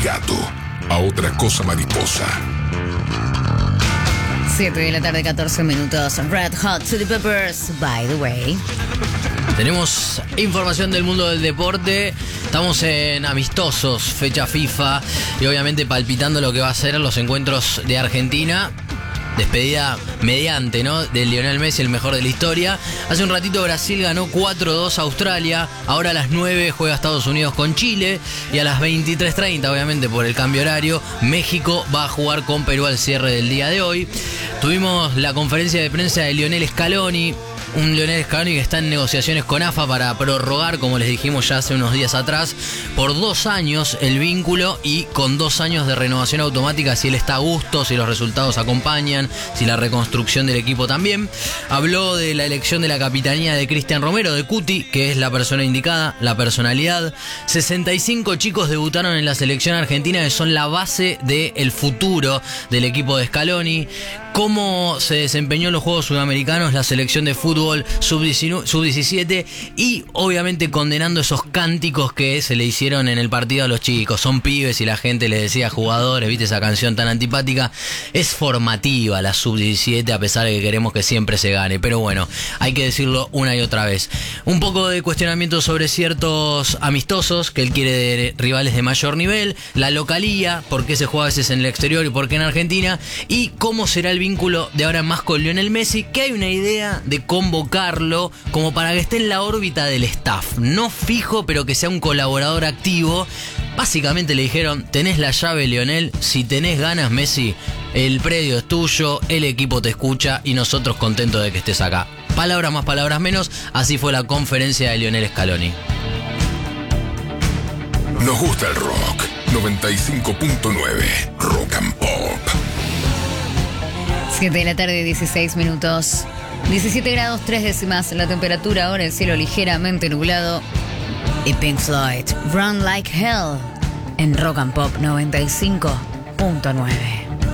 gato a otra cosa mariposa. 7 de la tarde, 14 minutos. Red Hot Chili Peppers, by the way. Tenemos información del mundo del deporte. Estamos en amistosos, fecha FIFA, y obviamente palpitando lo que va a ser los encuentros de Argentina. Despedida mediante, ¿no?, de Lionel Messi, el mejor de la historia. Hace un ratito Brasil ganó 4-2 a Australia. Ahora a las 9 juega Estados Unidos con Chile. Y a las 23:30, obviamente por el cambio horario, México va a jugar con Perú al cierre del día de hoy. Tuvimos la conferencia de prensa de Lionel Scaloni. Un Lionel Scaloni que está en negociaciones con AFA para prorrogar, como les dijimos ya hace unos días atrás, por 2 años el vínculo, y con 2 años de renovación automática si él está a gusto, si los resultados acompañan, si la reconstrucción del equipo también. Habló de la elección de la capitanía de Cristian Romero, de Cuti, que es la persona indicada, la personalidad. 65 chicos debutaron en la selección argentina, que son la base del futuro del equipo de Scaloni. Cómo se desempeñó en los Juegos Sudamericanos la selección de fútbol sub-17, y obviamente condenando esos cánticos que se le hicieron en el partido a los chicos. Son pibes y la gente les decía jugadores, ¿viste esa canción tan antipática? Es formativa la sub-17, a pesar de que queremos que siempre se gane, pero bueno, hay que decirlo una y otra vez. Un poco de cuestionamiento sobre ciertos amistosos que él quiere de rivales de mayor nivel, la localía, por qué se juega a veces en el exterior y por qué en Argentina, y cómo será el vínculo de ahora en más con Lionel Messi, que hay una idea de convocarlo como para que esté en la órbita del staff, no fijo, pero que sea un colaborador activo. Básicamente le dijeron: tenés la llave, Lionel, si tenés ganas, Messi, el predio es tuyo, el equipo te escucha y nosotros contentos de que estés acá. Palabras más, palabras menos, así fue la conferencia de Lionel Scaloni. Nos gusta el rock. 95.9 Rock and Pop. 7 de la tarde, 16 minutos. 17 grados 3 décimas la temperatura, ahora el cielo ligeramente nublado. Y Pink Floyd, Run Like Hell, en Rock and Pop 95.9.